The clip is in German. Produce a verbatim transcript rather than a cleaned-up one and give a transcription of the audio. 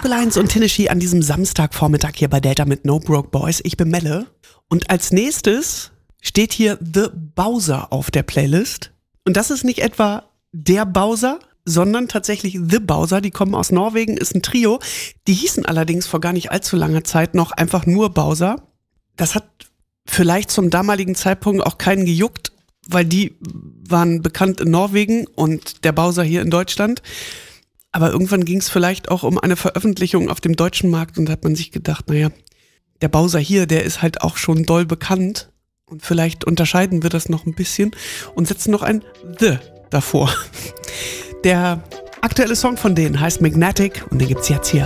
Lines und Tennessee an diesem Samstagvormittag hier bei Delta mit No Broke Boys. Ich bin Melle. Und als nächstes steht hier The Bowser auf der Playlist. Und das ist nicht etwa der Bowser, sondern tatsächlich The Bowser. Die kommen aus Norwegen, ist ein Trio. Die hießen allerdings vor gar nicht allzu langer Zeit noch einfach nur Bowser. Das hat vielleicht zum damaligen Zeitpunkt auch keinen gejuckt, weil die waren bekannt in Norwegen und der Bowser hier in Deutschland. Aber irgendwann ging es vielleicht auch um eine Veröffentlichung auf dem deutschen Markt und da hat man sich gedacht, naja, der Bowser hier, der ist halt auch schon doll bekannt und vielleicht unterscheiden wir das noch ein bisschen und setzen noch ein The davor. Der aktuelle Song von denen heißt Magnetic und den gibt's jetzt hier.